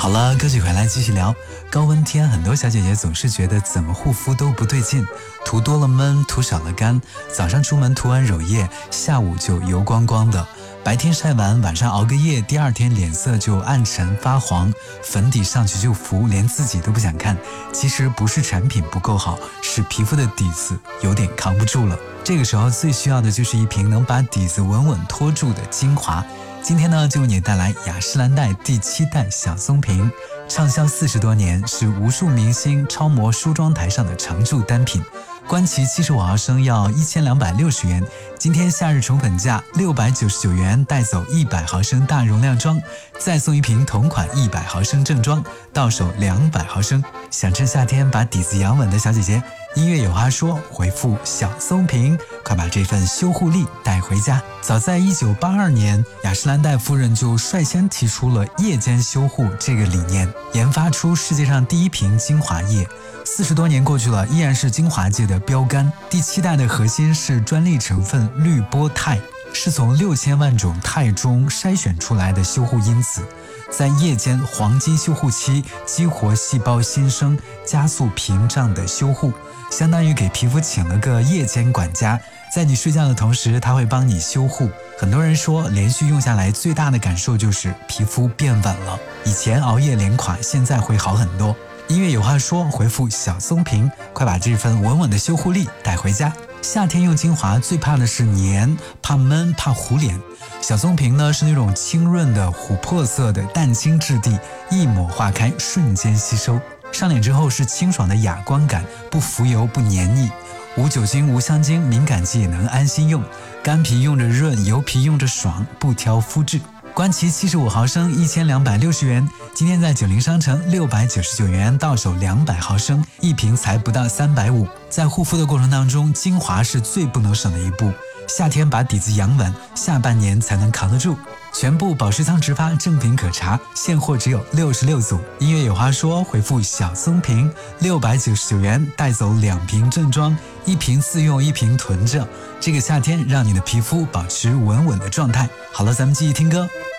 好了，歌曲回来继续聊。高温天，很多小姐姐总是觉得怎么护肤都不对劲，涂多了闷，涂少了干。早上出门涂完乳液，下午就油光光的；白天晒完，晚上熬个夜，第二天脸色就暗沉发黄，粉底上去就浮，连自己都不想看。其实不是产品不够好，是皮肤的底子有点扛不住了。这个时候最需要的就是一瓶能把底子稳稳托住的精华。今天呢，就为你带来雅诗兰黛第7代小松瓶，畅销40多年，是无数明星超模梳妆台上的常驻单品。官旗75毫升要1260元，今天夏日宠粉价699元，带走100毫升大容量装，再送一瓶同款100毫升正装，到手200毫升。想趁夏天把底子养稳的小姐姐，音乐有话说，回复小松瓶，快把这份修护力带回家。早在1982年，雅诗兰黛夫人就率先提出了夜间修护这个理念，研发出世界上第一瓶精华液。40多年过去了，依然是精华界的标杆。第7代的核心是专利成分氯波肽，是从6000万种肽中筛选出来的修护因子，在夜间黄金修护期激活细胞新生，加速屏障的修护，相当于给皮肤请了个夜间管家，在你睡觉的同时，它会帮你修护。很多人说，连续用下来最大的感受就是皮肤变稳了，以前熬夜连垮，现在会好很多。音乐有话说，回复小松瓶，快把这份稳稳的修护力带回家。夏天用精华最怕的是黏，怕闷，怕糊脸。小松瓶呢是那种清润的琥珀色的淡青质地，一抹化开，瞬间吸收。上脸之后是清爽的哑光感，不浮油不黏腻，无酒精无香精，敏感肌也能安心用。干皮用着润，油皮用着爽，不挑肤质。官旗75毫升1260元，今天在90商城699元，到手200毫升，一瓶才不到350。在护肤的过程当中，精华是最不能省的一步。夏天把底子养稳，下半年才能扛得住。全部保湿仓直发，正品可查，现货只有66组。音乐有话说，回复小松瓶699元，带走2瓶正装，一瓶自用，一瓶囤着。这个夏天让你的皮肤保持稳稳的状态。好了，咱们继续听歌。